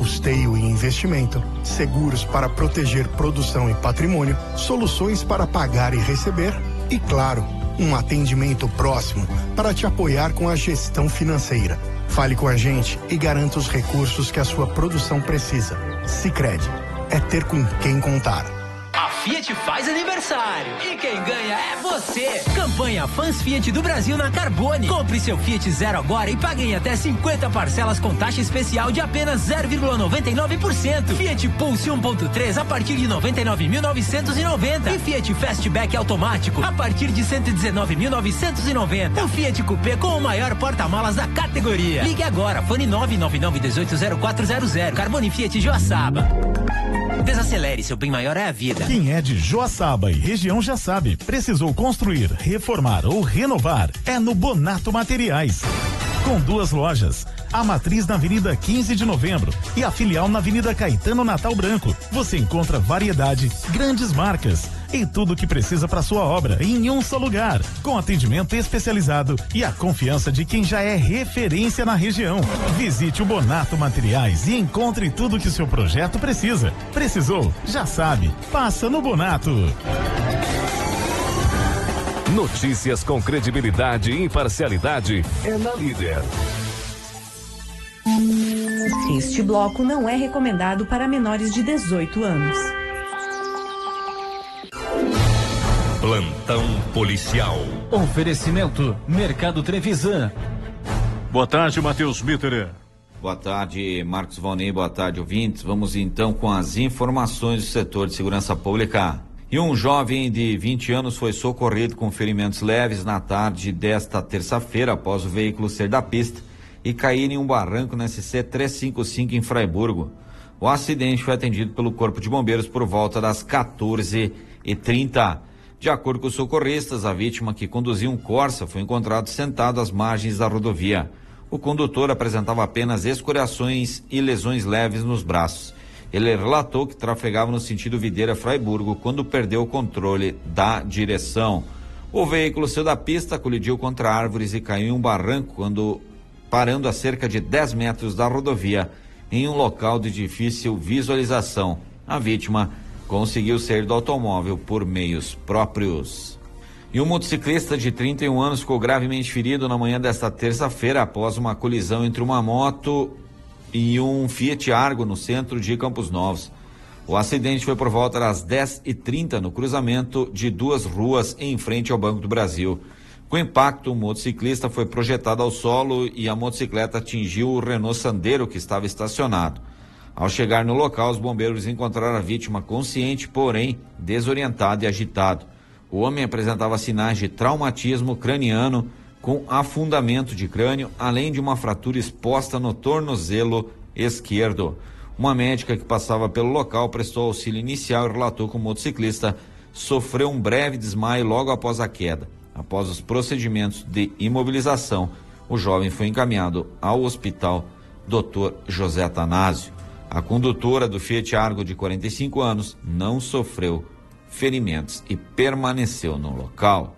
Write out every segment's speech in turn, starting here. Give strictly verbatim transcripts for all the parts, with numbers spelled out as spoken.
custeio e investimento, seguros para proteger produção e patrimônio, soluções para pagar e receber e, claro, um atendimento próximo para te apoiar com a gestão financeira. Fale com a gente e garanta os recursos que a sua produção precisa. Sicredi, é ter com quem contar. A Fiat faz aniversário e quem ganha é você. Campanha Fãs Fiat do Brasil na Carbone. Compre seu Fiat Zero agora e pague em até cinquenta parcelas com taxa especial de apenas zero vírgula noventa e nove por cento. Fiat Pulse um ponto três a partir de noventa e nove mil novecentos e noventa e Fiat Fastback automático a partir de cento e dezenove mil novecentos e noventa. O Fiat Coupé com o maior porta-malas da categoria. Ligue agora, fone nove nove nove um oito zero quatro zero zero. Carbone Fiat Joaçaba. Desacelere, seu bem maior é a vida. Quem é de Joaçaba e região já sabe, precisou construir, reformar ou renovar, é no Bonato Materiais. Com duas lojas, a matriz na Avenida quinze de Novembro e a filial na Avenida Caetano Natal Branco. Você encontra variedade, grandes marcas e tudo o que precisa para sua obra em um só lugar, com atendimento especializado e a confiança de quem já é referência na região. Visite o Bonato Materiais e encontre tudo o que o seu projeto precisa. Precisou? Já sabe. Passa no Bonato. Notícias com credibilidade e imparcialidade é na Líder. Este bloco não é recomendado para menores de dezoito anos. Plantão policial. Oferecimento Mercado Trevisan. Boa tarde, Matheus Mitterer. Boa tarde, Marcos Valnei. Boa tarde, ouvintes. Vamos então com as informações do setor de segurança pública. E um jovem de vinte anos foi socorrido com ferimentos leves na tarde desta terça-feira após o veículo sair da pista e cair em um barranco na S C trezentos e cinquenta e cinco em Fraiburgo. O acidente foi atendido pelo Corpo de Bombeiros por volta das quatorze e trinta. De acordo com os socorristas, a vítima, que conduzia um Corsa, foi encontrado sentado às margens da rodovia. O condutor apresentava apenas escoriações e lesões leves nos braços. Ele relatou que trafegava no sentido Videira-Fraiburgo quando perdeu o controle da direção. O veículo saiu da pista, colidiu contra árvores e caiu em um barranco quando parando a cerca de dez metros da rodovia, em um local de difícil visualização. A vítima conseguiu sair do automóvel por meios próprios. E um motociclista de trinta e um anos ficou gravemente ferido na manhã desta terça-feira após uma colisão entre uma moto e um Fiat Argo no centro de Campos Novos. O acidente foi por volta das dez e trinta no cruzamento de duas ruas em frente ao Banco do Brasil. Com o impacto, o motociclista foi projetado ao solo e a motocicleta atingiu o Renault Sandero que estava estacionado. Ao chegar no local, os bombeiros encontraram a vítima consciente, porém desorientado e agitado. O homem apresentava sinais de traumatismo craniano com afundamento de crânio, além de uma fratura exposta no tornozelo esquerdo. Uma médica que passava pelo local prestou auxílio inicial e relatou que o motociclista sofreu um breve desmaio logo após a queda. Após os procedimentos de imobilização, o jovem foi encaminhado ao hospital doutor José Atanásio. A condutora do Fiat Argo, de quarenta e cinco anos, não sofreu ferimentos e permaneceu no local.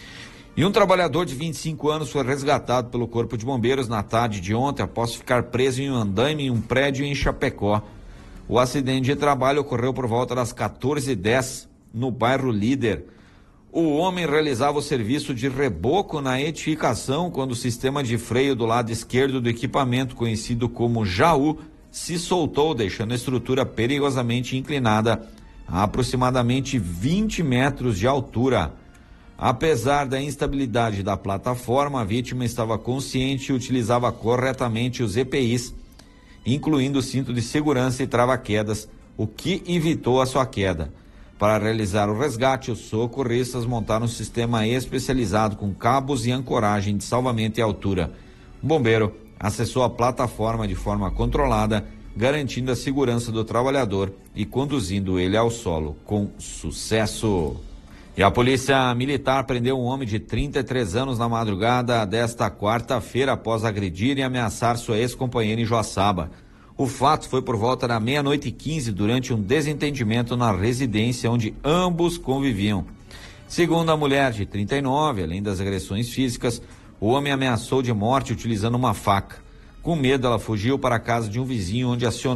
E um trabalhador de vinte e cinco anos foi resgatado pelo Corpo de Bombeiros na tarde de ontem após ficar preso em um andaime em um prédio em Chapecó. O acidente de trabalho ocorreu por volta das quatorze e dez no bairro Líder. O homem realizava o serviço de reboco na edificação quando o sistema de freio do lado esquerdo do equipamento, conhecido como Jaú, se soltou, deixando a estrutura perigosamente inclinada a aproximadamente vinte metros de altura. Apesar da instabilidade da plataforma, a vítima estava consciente e utilizava corretamente os E P Is, incluindo o cinto de segurança e trava-quedas, o que evitou a sua queda. Para realizar o resgate, os socorristas montaram um sistema especializado com cabos e ancoragem de salvamento e altura. O bombeiro acessou a plataforma de forma controlada, garantindo a segurança do trabalhador e conduzindo ele ao solo com sucesso. E a polícia militar prendeu um homem de trinta e três anos na madrugada desta quarta-feira após agredir e ameaçar sua ex-companheira em Joaçaba. O fato foi por volta da meia-noite e quinze durante um desentendimento na residência onde ambos conviviam. Segundo a mulher de trinta e nove, além das agressões físicas, o homem ameaçou de morte utilizando uma faca. Com medo, ela fugiu para a casa de um vizinho onde acionou